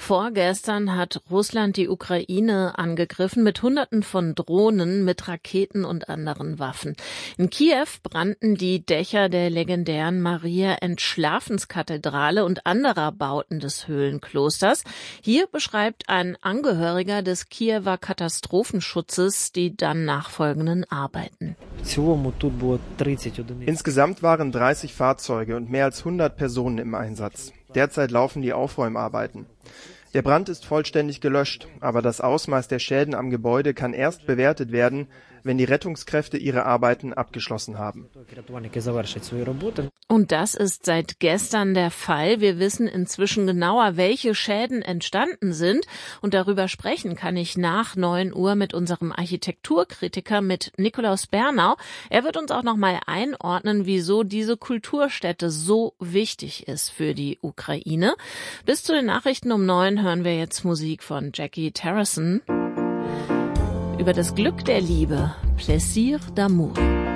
Vorgestern hat Russland die Ukraine angegriffen mit Hunderten von Drohnen, mit Raketen und anderen Waffen. In Kiew brannten die Dächer der legendären Maria-Entschlafenskathedrale und anderer Bauten des Höhlenklosters. Hier beschreibt ein Angehöriger des Kiewer Katastrophenschutzes die dann nachfolgenden Arbeiten. Insgesamt waren 30 Fahrzeuge und mehr als 100 Personen im Einsatz. Derzeit laufen die Aufräumarbeiten. Der Brand ist vollständig gelöscht, aber das Ausmaß der Schäden am Gebäude kann erst bewertet werden, wenn die Rettungskräfte ihre Arbeiten abgeschlossen haben. Und das ist seit gestern der Fall. Wir wissen inzwischen genauer, welche Schäden entstanden sind. Und darüber sprechen kann ich nach 9 Uhr mit unserem Architekturkritiker, mit Nikolaus Bernau. Er wird uns auch noch mal einordnen, wieso diese Kulturstätte so wichtig ist für die Ukraine. Bis zu den Nachrichten um 9 hören wir jetzt Musik von Jackie Tarrison über das Glück der Liebe, Plaisir d'amour.